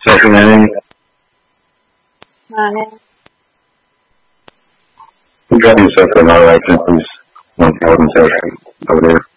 Session ending. Who got yourself to moderator, please? One thousand session over there.